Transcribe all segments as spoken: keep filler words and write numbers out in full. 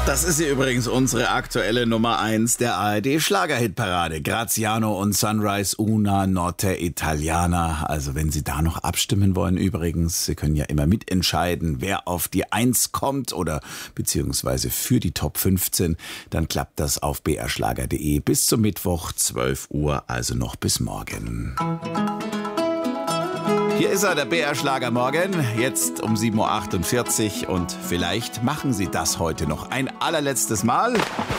Das ist hier übrigens unsere aktuelle Nummer eins der A R D-Schlagerhitparade. Graziano und Sunrise Una Notte Italiana. Also wenn Sie da noch abstimmen wollen übrigens, Sie können ja immer mitentscheiden, wer auf die eins kommt oder beziehungsweise für die Top fünfzehn. Dann klappt das auf b r schlager punkt d e bis zum Mittwoch zwölf Uhr, also noch bis morgen. Hier ist er, der B R Schlager morgen, jetzt um sieben Uhr achtundvierzig und vielleicht machen Sie das heute noch ein allerletztes Mal.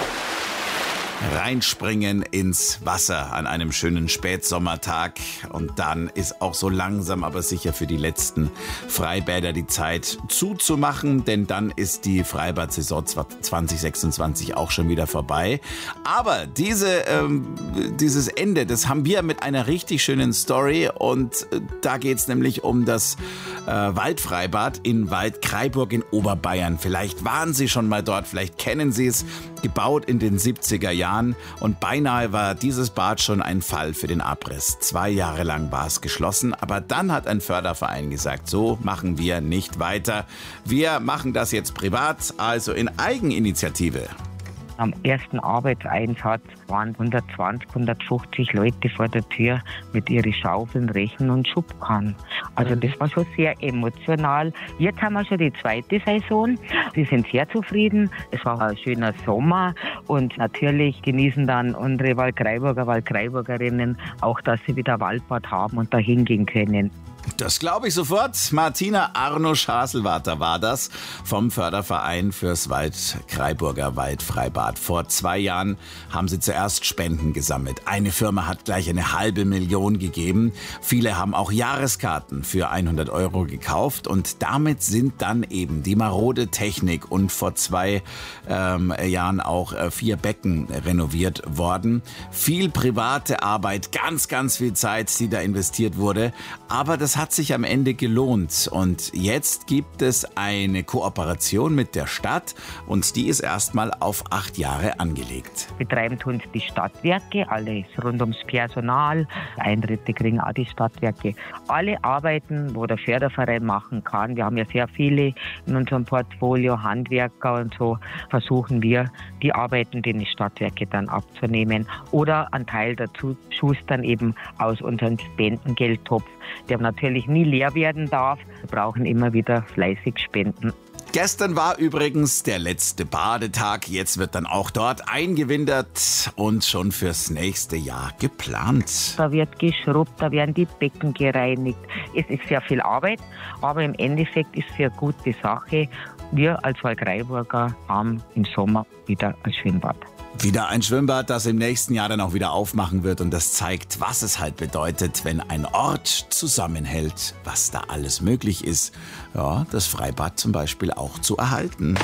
Reinspringen ins Wasser an einem schönen Spätsommertag und dann ist auch so langsam aber sicher für die letzten Freibäder die Zeit zuzumachen, denn dann ist die Freibad-Saison zwanzig sechsundzwanzig auch schon wieder vorbei. Aber diese, ähm, dieses Ende, das haben wir mit einer richtig schönen Story und äh, da geht's nämlich um das äh, Waldfreibad in Waldkraiburg in Oberbayern. Vielleicht waren Sie schon mal dort, vielleicht kennen Sie es, gebaut in den siebziger Jahren. Und beinahe war dieses Bad schon ein Fall für den Abriss. Zwei Jahre lang war es geschlossen, aber dann hat ein Förderverein gesagt, so machen wir nicht weiter. Wir machen das jetzt privat, also in Eigeninitiative. Am ersten Arbeitseinsatz waren hundertzwanzig, hundertfünfzig Leute vor der Tür mit ihren Schaufeln, Rechen und Schubkarren. Also das war schon sehr emotional. Jetzt haben wir schon die zweite Saison. Wir sind sehr zufrieden. Es war ein schöner Sommer und natürlich genießen dann unsere Waldkraiburger, Waldkraiburgerinnen auch, dass sie wieder Waldbad haben und da hingehen können. Das glaube ich sofort. Martina Arnosch-Haselwater war das vom Förderverein fürs Waldkraiburger Waldfreibad. Vor zwei Jahren haben sie zuerst Spenden gesammelt. Eine Firma hat gleich eine halbe Million gegeben. Viele haben auch Jahreskarten für hundert Euro gekauft und damit sind dann eben die marode Technik und vor zwei ähm, Jahren auch äh, vier Becken renoviert worden. Viel private Arbeit, ganz, ganz viel Zeit, die da investiert wurde. Aber das hat sich am Ende gelohnt und jetzt gibt es eine Kooperation mit der Stadt und die ist erstmal auf acht Jahre angelegt. Betreiben tun es die Stadtwerke, alles rund ums Personal, Eintritte kriegen auch die Stadtwerke. Alle Arbeiten, wo der Förderverein machen kann, wir haben ja sehr viele in unserem Portfolio, Handwerker und so, versuchen wir, die Arbeiten, die Stadtwerke dann abzunehmen oder einen Teil dazu schustern eben aus unserem Spendengeldtopf, der natürlich nie leer werden darf. Wir brauchen immer wieder fleißig Spenden. Gestern war übrigens der letzte Badetag. Jetzt wird dann auch dort eingewintert und schon fürs nächste Jahr geplant. Da wird geschrubbt, da werden die Becken gereinigt. Es ist sehr viel Arbeit, aber im Endeffekt ist es eine gute Sache. Wir als Waldkraiburger haben im Sommer wieder ein Schwimmbad. Wieder ein Schwimmbad, das im nächsten Jahr dann auch wieder aufmachen wird und das zeigt, was es halt bedeutet, wenn ein Ort zusammenhält, was da alles möglich ist. Ja, das Freibad zum Beispiel auch zu erhalten.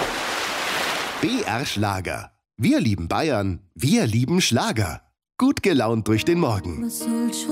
B R Schlager. Wir lieben Bayern, wir lieben Schlager. Gut gelaunt durch den Morgen.